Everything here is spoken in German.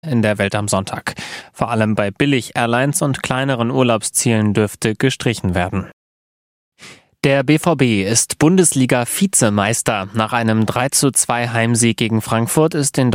in der Welt am Sonntag. Vor allem bei Billig-Airlines und kleineren Urlaubszielen dürfte gestrichen werden. Der BVB ist Bundesliga-Vizemeister. Nach einem 3:2 Heimsieg gegen Frankfurt ist in